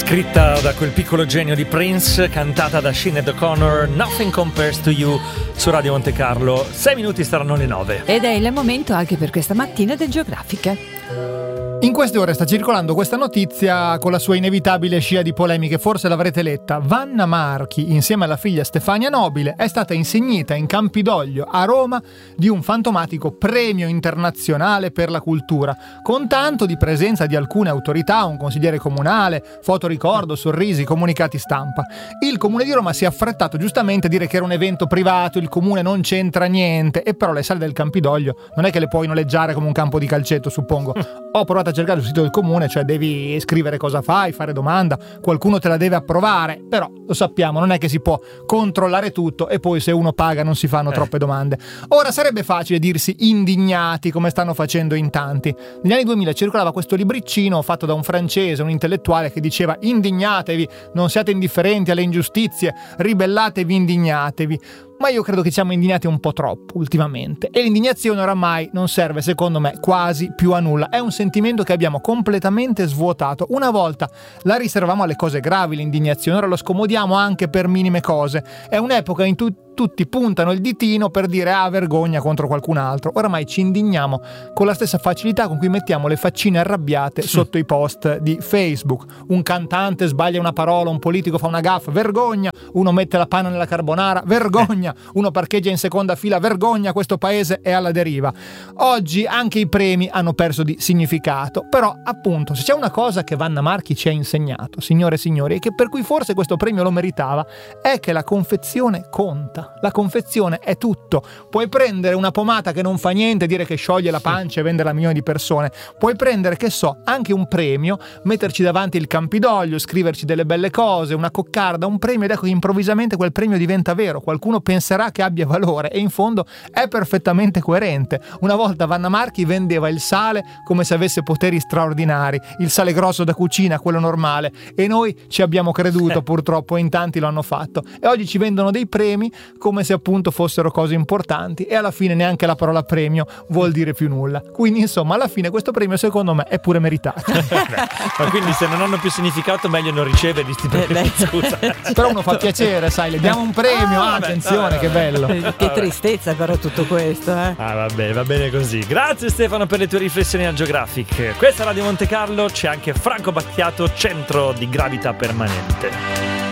Scritta da quel piccolo genio di Prince, cantata da Sinead O'Connor, Nothing Compares to You, su Radio Monte Carlo. 6 minuti saranno le 9. Ed è il momento anche per questa mattina del Geografica. In queste ore sta circolando questa notizia con la sua inevitabile scia di polemiche, forse l'avrete letta. Vanna Marchi, insieme alla figlia Stefania Nobile, è stata insignita in Campidoglio a Roma di un fantomatico premio internazionale per la cultura, con tanto di presenza di alcune autorità, un consigliere comunale, fotoricordo, sorrisi, comunicati stampa. Il Comune di Roma si è affrettato giustamente a dire che era un evento privato, il Comune non c'entra niente, e però le sale del Campidoglio non è che le puoi noleggiare come un campo di calcetto, suppongo. Ho provato a cercare sul sito del Comune, cioè devi scrivere cosa fai, fare domanda, qualcuno te la deve approvare, però lo sappiamo, non è che si può controllare tutto e poi se uno paga non si fanno troppe domande. Ora sarebbe facile dirsi indignati come stanno facendo in tanti. Negli anni 2000 circolava questo libriccino fatto da un francese, un intellettuale, che diceva: indignatevi, non siate indifferenti alle ingiustizie, ribellatevi, indignatevi. Ma io credo che siamo indignati un po' troppo ultimamente, e l'indignazione oramai non serve, secondo me, quasi più a nulla. È un sentimento che abbiamo completamente svuotato. Una volta la riservavamo alle cose gravi, l'indignazione, ora lo scomodiamo anche per minime cose. È un'epoca in cui tutti puntano il ditino per dire vergogna contro qualcun altro. Oramai ci indigniamo con la stessa facilità con cui mettiamo le faccine arrabbiate sotto i post di Facebook. Un cantante sbaglia una parola, un politico fa una gaffa, vergogna. Uno mette la panna nella carbonara, vergogna. Uno parcheggia in seconda fila, vergogna, questo paese è alla deriva. Oggi anche i premi hanno perso di significato, però appunto se c'è una cosa che Vanna Marchi ci ha insegnato, signore e signori, e che per cui forse questo premio lo meritava, è che la confezione conta. La confezione è tutto. Puoi prendere una pomata che non fa niente, dire che scioglie la pancia e venderla a milioni di persone. Puoi prendere, che so, anche un premio, metterci davanti il Campidoglio, scriverci delle belle cose, una coccarda, un premio, ed ecco che improvvisamente quel premio diventa vero. Qualcuno penserà che abbia valore e in fondo è perfettamente coerente. Una volta Vanna Marchi vendeva il sale come se avesse poteri straordinari, il sale grosso da cucina, quello normale, e noi ci abbiamo creduto purtroppo, e in tanti lo hanno fatto, e oggi ci vendono dei premi come se appunto fossero cose importanti, e alla fine neanche la parola premio vuol dire più nulla. Quindi insomma alla fine questo premio secondo me è pure meritato. Ma quindi se non hanno più significato meglio non riceverli sti premi, scusa. Però uno fa piacere, sai, le diamo un premio, attenzione, che bello. Che tristezza però tutto questo, va bene così. Grazie Stefano per le tue riflessioni al Geographic. Questa è Radio Monte Carlo, c'è anche Franco Battiato, centro di gravità permanente.